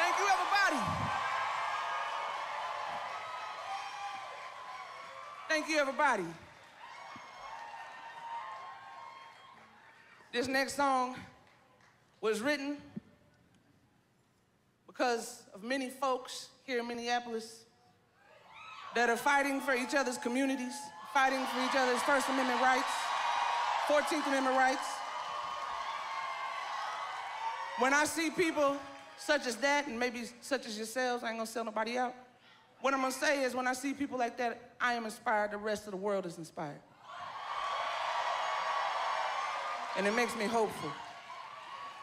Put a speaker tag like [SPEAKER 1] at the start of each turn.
[SPEAKER 1] Thank you, everybody. Thank you, everybody. This next song was written because of many folks here in Minneapolis that are fighting for each other's communities, fighting for each other's First Amendment rights, 14th Amendment rights. When I see people such as that, and maybe such as yourselves, I ain't gonna sell nobody out. What I'm gonna say is when I see people like that, I am inspired, the rest of the world is inspired. And it makes me hopeful.